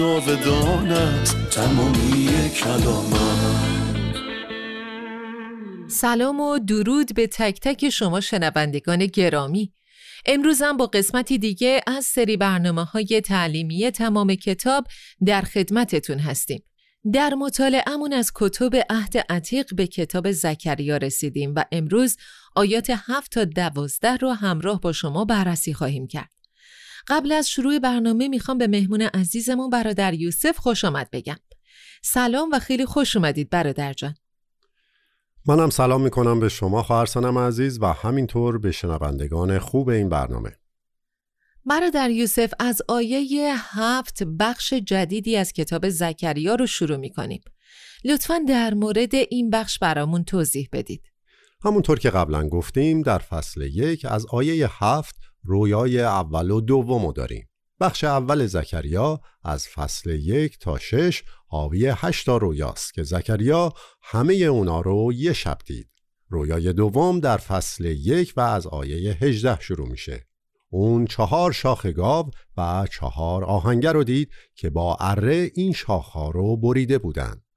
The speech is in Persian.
جاودان است تمامی کلامت. سلام و درود به تک تک شما شنوندگان گرامی. امروز هم با قسمتی دیگه از سری برنامه‌های تعلیمی تمام کتاب در خدمتتون هستیم. در مطالعه‌مون از کتب عهد عتیق به کتاب زکریا رسیدیم و امروز آیات 7 تا 12 رو همراه با شما بررسی خواهیم کرد. قبل از شروع برنامه میخوام به مهمون عزیزمون برادر یوسف خوش آمد بگم. سلام و خیلی خوش اومدید برادر جان. منم سلام میکنم به شما خواهر سنم عزیز و همینطور به شنوندگان خوب این برنامه. برادر یوسف، از آیه 7 بخش جدیدی از کتاب زکریا رو شروع میکنیم. لطفاً در مورد این بخش برامون توضیح بدید. همونطور که قبلا گفتیم در فصل 1 از آیه 7 رویای اول و دوم داریم. بخش اول زکریا از فصل 1 تا 6 حاوی 8 تا رویاست که زکریا همه اونا رو یه شب دید. رویای دوم در فصل 1 و از آیه 18 شروع میشه. اون 4 شاخ گاو و 4 آهنگر رو دید که با اره این شاخها رو بریده بودن.